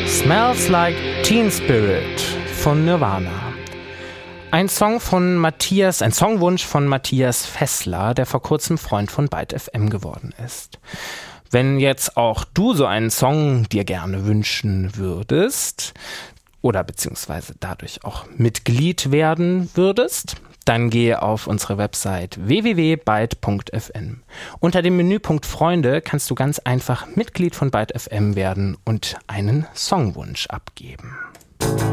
Smells Like Teen Spirit von Nirvana. Ein Songwunsch von Matthias Fessler, der vor kurzem Freund von Byte FM geworden ist. Wenn jetzt auch du so einen Song dir gerne wünschen würdest oder beziehungsweise dadurch auch Mitglied werden würdest, dann gehe auf unsere Website www.byte.fm. Unter dem Menüpunkt Freunde kannst du ganz einfach Mitglied von Byte FM werden und einen Songwunsch abgeben.